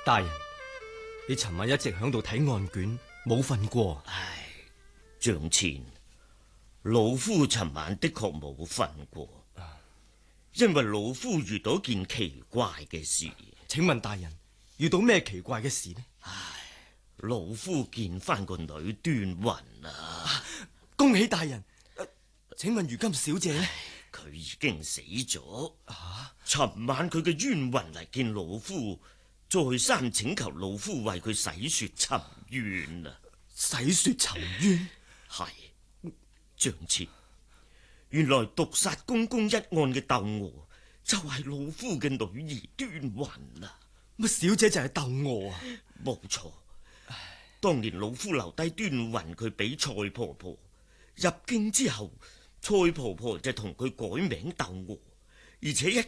大人，你尋晚一直響度睇案卷，冇瞓過。 唉，帳前，老夫尋晚的確冇瞓過，因為老夫遇到件奇怪嘅事。 請問大人遇到咩奇怪嘅事呢？ 老夫見翻個女端雲啊！ 恭喜大人。請問如今小姐呢？ 佢已經死咗。尋晚佢嘅冤魂嚟見老夫，再三請求老夫為佢洗雪尋冤啊！ 洗雪尋冤？ 係，張徹，原來毒殺公公一案嘅竇娥就係老夫嘅女兒端雲啊！ 乜小姐就係竇娥啊？ 冇錯，當年老夫留低端雲佢俾蔡婆婆，入京之後，蔡婆婆就同佢改名竇娥，而且一